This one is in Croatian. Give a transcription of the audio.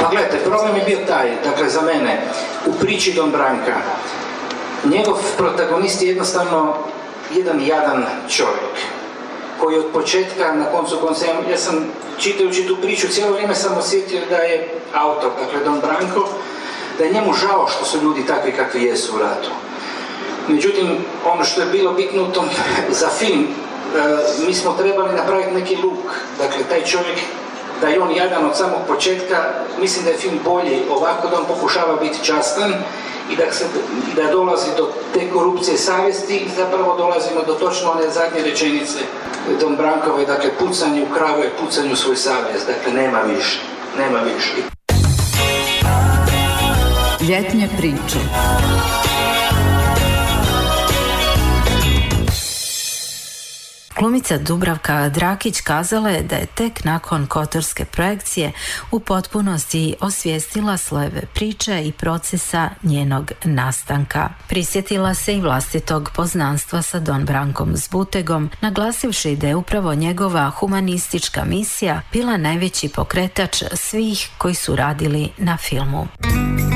gledajte, problem je bio taj, dakle za mene, u priči Don Branka, njegov protagonist je jednostavno jedan jadan čovjek, koji od početka, na koncu konca, ja sam čitajući tu priču, cijelo vrijeme sam osjetio da je autor, dakle Don Branko, da je njemu žao što su ljudi takvi kakvi jesu u ratu. Međutim, ono što je bilo bitno u tom za film, mi smo trebali napraviti neki luk, dakle taj čovjek, da je on jadan od samog početka, mislim da je film bolji ovako, da on pokušava biti častan i da dolazi do te korupcije savjesti i zapravo dolazimo do točno one zadnje rečenice Don Brankove, dakle pucanje u kravu je pucanje u svoj savjest, dakle nema više. Ljetne priče. Glumica Dubravka Drakić kazala je da je tek nakon kotorske projekcije u potpunosti osvijestila slojeve priče i procesa njenog nastanka. Prisjetila se i vlastitog poznanstva sa Don Brankom Zbutegom, naglasivši da je upravo njegova humanistička misija bila najveći pokretač svih koji su radili na filmu.